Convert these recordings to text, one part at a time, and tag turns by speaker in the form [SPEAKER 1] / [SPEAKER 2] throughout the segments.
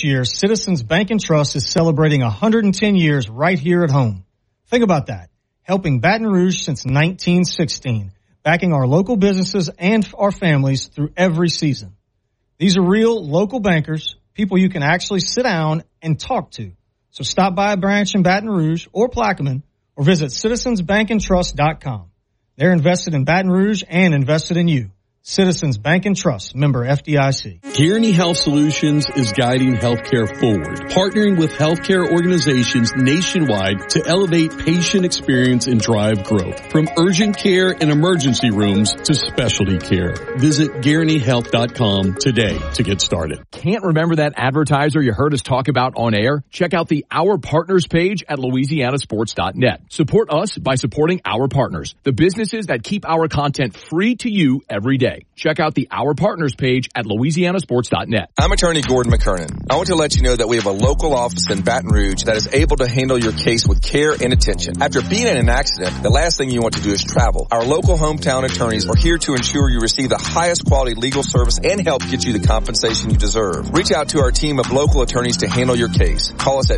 [SPEAKER 1] year, Citizens Bank and Trust is celebrating 110 years right here at home. Think about that. Helping Baton Rouge since 1916, backing our local businesses and our families through every season. These are real local bankers, people you can actually sit down and talk to. So stop by a branch in Baton Rouge or Plaquemine or visit citizensbankandtrust.com. They're invested in Baton Rouge and invested in you. Citizens Bank and Trust, member FDIC.
[SPEAKER 2] Kearney Health Solutions is guiding healthcare forward, partnering with healthcare organizations nationwide to elevate patient experience and drive growth. From urgent care and emergency rooms to specialty care. Visit GuaranteeHealth.com today to get started.
[SPEAKER 3] Can't remember that advertiser you heard us talk about on air? Check out the Our Partners page at LouisianaSports.net. Support us by supporting our partners, the businesses that keep our content free to you every day. Check out the Our Partners page at LouisianaSports.net.
[SPEAKER 4] I'm attorney Gordon McKernan. I want to let you know that we have a local office in Baton Rouge that is able to handle your case with care and attention. After being in an accident, the last thing you want to do is travel. Our local hometown attorneys are here to ensure you receive the highest quality legal service and help get you the compensation you deserve. Reach out to our team of local attorneys to handle your case. Call us at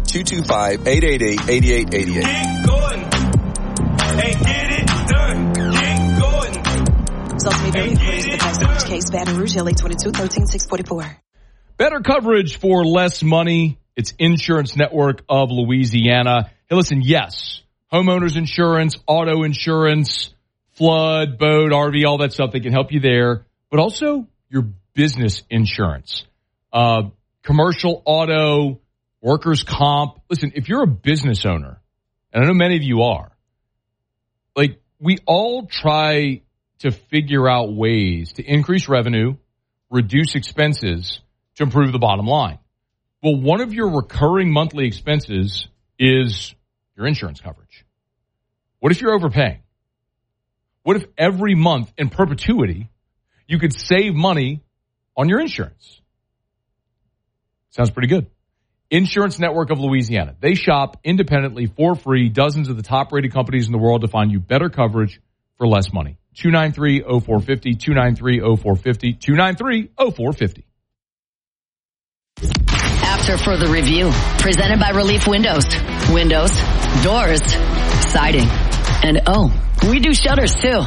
[SPEAKER 4] 225-888-8888.
[SPEAKER 5] Get going and get it done. Get going.
[SPEAKER 6] Results may vary according to the facts of each case. Baton Rouge, LA 22-13-644.
[SPEAKER 7] Better coverage for less money. It's Insurance Network of Louisiana. Hey, listen, yes, homeowners insurance, auto insurance, flood, boat, RV, all that stuff, they can help you there. But also your business insurance, commercial auto, workers' comp. Listen, if you're a business owner, and I know many of you are, like, we all try to figure out ways to increase revenue, reduce expenses to improve the bottom line. Well, one of your recurring monthly expenses is your insurance coverage. What if you're overpaying? What if every month in perpetuity you could save money on your insurance? Sounds pretty good. Insurance Network of Louisiana. They shop independently for free dozens of the top-rated companies in the world to find you better coverage for less money. 293-0450, 293-0450, 293-0450.
[SPEAKER 8] After further review, presented by Relief Windows. Windows, doors, siding, and we do shutters too.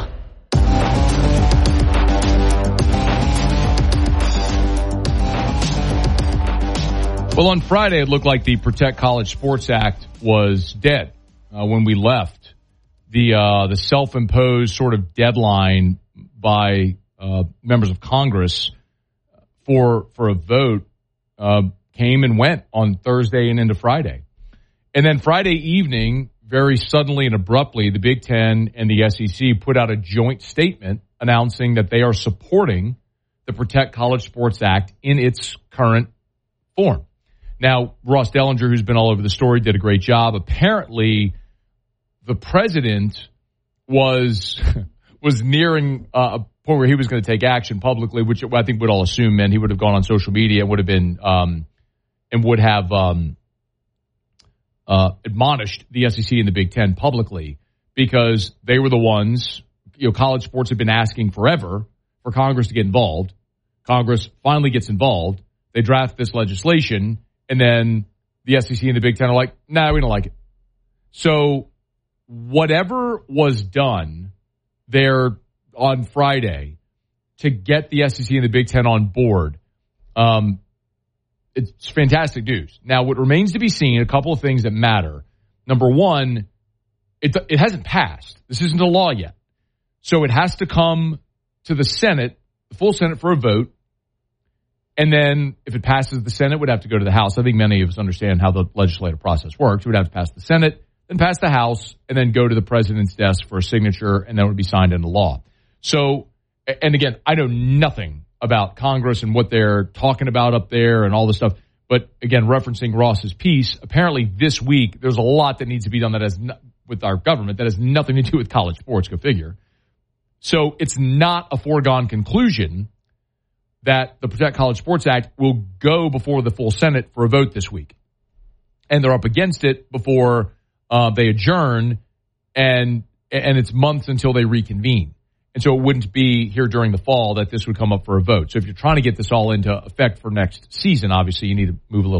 [SPEAKER 7] Well, on Friday, it looked like the Protect College Sports Act was dead when we left. The self-imposed sort of deadline by members of Congress for a vote came and went on Thursday and into Friday. And then Friday evening, very suddenly and abruptly, the Big Ten and the SEC put out a joint statement announcing that they are supporting the Protect College Sports Act in its current form. Now, Ross Dellinger, who's been all over the story, did a great job. Apparently, the president was nearing a point where he was going to take action publicly, which I think we'd all assume meant he would have gone on social media and would have been and would have admonished the SEC and the Big Ten publicly, because they were the ones, college sports have been asking forever for Congress to get involved. Congress finally gets involved. They draft this legislation, and then the SEC and the Big Ten are like, nah, we don't like it. So whatever was done there on Friday to get the SEC and the Big Ten on board, it's fantastic news. Now, what remains to be seen, a couple of things that matter. Number one, it hasn't passed. This isn't a law yet. So it has to come to the Senate, the full Senate, for a vote. And then if it passes the Senate, it would have to go to the House. I think many of us understand how the legislative process works. It would have to pass the Senate, then pass the House, and then go to the president's desk for a signature, and then it would be signed into law. So, and again, I know nothing about Congress and what they're talking about up there and all this stuff. But again, referencing Ross's piece, apparently this week there's a lot that needs to be done that has with our government that has nothing to do with college sports, go figure. So it's not a foregone conclusion that the Protect College Sports Act will go before the full Senate for a vote this week. And they're up against it before they adjourn, and it's months until they reconvene. And so it wouldn't be here during the fall that this would come up for a vote. So if you're trying to get this all into effect for next season, obviously you need to move a little